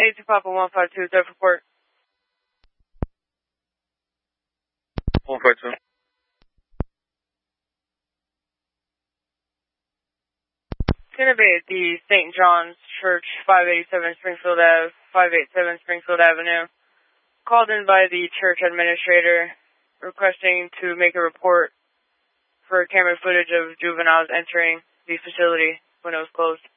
82 Papa 152, third report. 152. It's going to be at the St. John's Church, 587 Springfield Ave, 587 Springfield Avenue. Called in by the church administrator requesting to make a report for camera footage of juveniles entering the facility when it was closed.